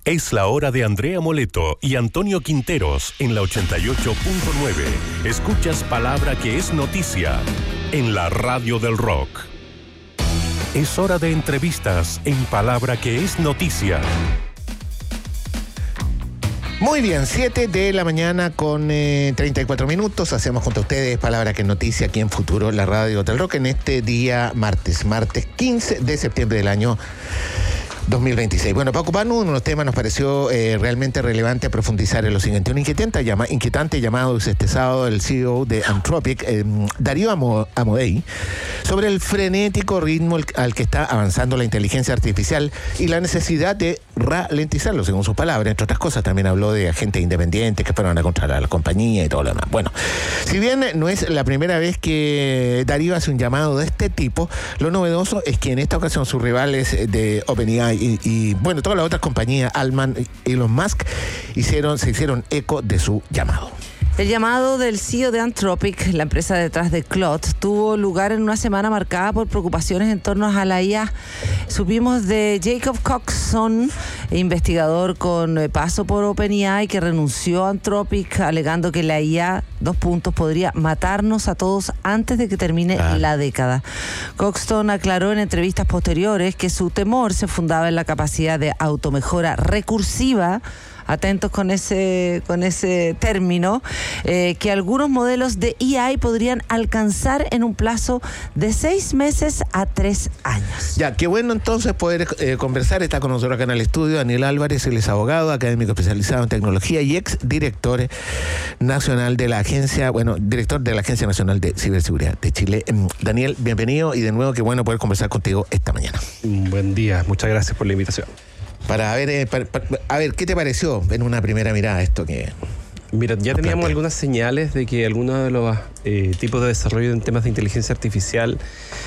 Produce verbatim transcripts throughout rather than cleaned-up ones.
Es la hora de Andrea Moleto y Antonio Quinteros en la ochenta y ocho punto nueve. Escuchas palabra que es noticia en la radio del rock. Es hora de entrevistas en palabra que es noticia. Muy bien, siete de la mañana con eh, treinta y cuatro minutos. Hacemos junto a ustedes palabra que es noticia aquí en Futuro, la radio del rock, en este día martes, martes quince de septiembre del año dos mil veintiséis. Bueno, para ocuparnos de unos temas nos pareció eh, realmente relevante profundizar en lo siguiente. Un inquietante, llama, inquietante llamado este sábado el C E O de Anthropic, eh, Darío Amo, Amodei, sobre el frenético ritmo al que está avanzando la inteligencia artificial y la necesidad de ralentizarlo, según sus palabras. Entre otras cosas, también habló de agentes independientes que fueron a controlar a la compañía y todo lo demás. Bueno, si bien no es la primera vez que Darío hace un llamado de este tipo, lo novedoso es que en esta ocasión sus rivales de OpenAI Y, y bueno, todas las otras compañías, Altman y Elon Musk, hicieron, se hicieron eco de su llamado. El llamado del C E O de Anthropic, la empresa detrás de Claude, tuvo lugar en una semana marcada por preocupaciones en torno a la I A. Supimos de Jacob Coxon, investigador con paso por OpenAI, que renunció a Anthropic alegando que la I A, dos puntos, podría matarnos a todos antes de que termine ah. la década. Coxon aclaró en entrevistas posteriores que su temor se fundaba en la capacidad de automejora recursiva, atentos con ese con ese término, eh, que algunos modelos de A I podrían alcanzar en un plazo de seis meses a tres años. Ya, qué bueno entonces poder eh, conversar. Está con nosotros acá en el estudio Daniel Álvarez, él es abogado, académico especializado en tecnología y ex director nacional de la agencia, bueno, director de la Agencia Nacional de Ciberseguridad de Chile. Daniel, bienvenido y de nuevo qué bueno poder conversar contigo esta mañana. Buen día, muchas gracias por la invitación. Para ver, eh, para, para, a ver, ¿qué te pareció en una primera mirada esto que...? Mira, ya teníamos plantea? algunas señales de que algunos de los eh, tipos de desarrollo en temas de inteligencia artificial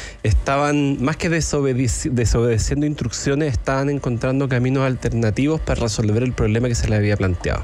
estaban, más que desobedeci- desobedeciendo instrucciones, estaban encontrando caminos alternativos para resolver el problema que se les había planteado.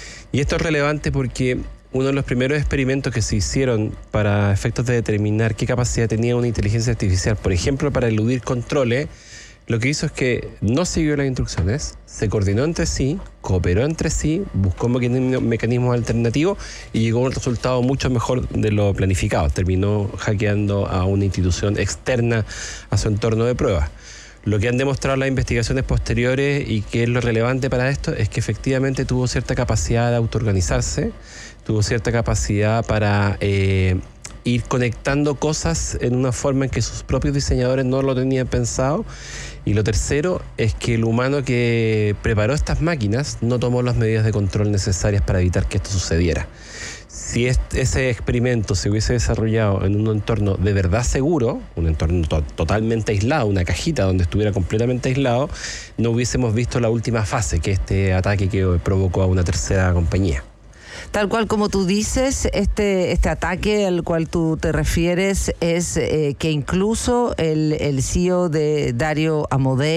Y esto es relevante porque uno de los primeros experimentos que se hicieron para efectos de determinar qué capacidad tenía una inteligencia artificial, por ejemplo, para eludir controles, lo que hizo es que no siguió las instrucciones, se coordinó entre sí, cooperó entre sí, buscó mecanismos alternativos y llegó a un resultado mucho mejor de lo planificado. Terminó hackeando a una institución externa a su entorno de pruebas. Lo que han demostrado las investigaciones posteriores y que es lo relevante para esto es que efectivamente tuvo cierta capacidad de autoorganizarse, tuvo cierta capacidad para Eh, ir conectando cosas en una forma en que sus propios diseñadores no lo tenían pensado. Y lo tercero es que el humano que preparó estas máquinas no tomó las medidas de control necesarias para evitar que esto sucediera. Si este, ese experimento se hubiese desarrollado en un entorno de verdad seguro, un entorno to- totalmente aislado, una cajita donde estuviera completamente aislado, no hubiésemos visto la última fase, que es este ataque que provocó a una tercera compañía. Tal cual como tú dices, este este ataque al cual tú te refieres es eh, que incluso el, el C E O de Darío Amodei